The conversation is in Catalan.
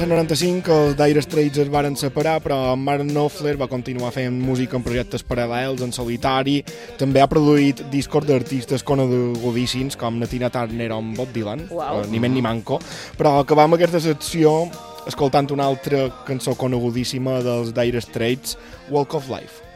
En 95 els Dire Straits es varen separar, però Mark Knopfler va continuar fent música en projectes paral·lels, en solitari. També ha produït discos d'artistes conegudíssims com Tina Turner o Bob Dylan, ni més ni manco. Però acabam aquesta secció escoltant una altra cançó conegudíssima dels Dire Straits, Walk of Life.